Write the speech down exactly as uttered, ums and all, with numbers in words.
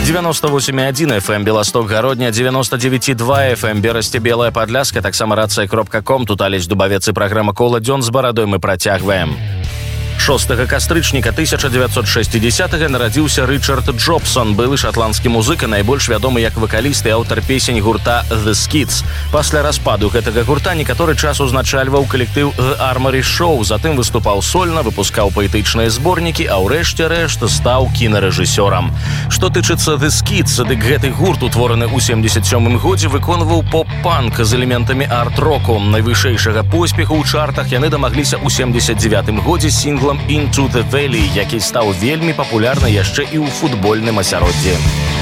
девяносто восемь и один эф эм Белосток Гародня, девяносто девять и два эф эм Берасці Белая Падляска, таксама рацыя кропка ком, тут Алесь Дубавец і праграма «Кола дзён» з барадой мы працягваем. шостага кастрычніка тысяча дзевяцьсот шэсцідзесятага нарадзіўся Рычард Джобсон, былы шатландскі музыка, найбольш вядомы як вакаліст і аўтар песень гурта The Skids. Пасля распаду гэтага гурта некаторы час узначальваў калектыў The Armory Show, затым выступаў сольна, выпускаў паэтычныя зборнікі, а ўрэшце рэшт стаў кінарэжысёрам. Што тычыцца The Skids, дык гэты гурт, утвораны ў семдзесят сёмым годзе, выконваў поп-панк з элементамі арт-року. Найвышэйшага поспеху ў чартах яны дамагліся ў семдзесят дзевятым годзе сінглам Into the Valley, які стаў вельмі папулярны яшчэ і ў футбольным асяроддзі.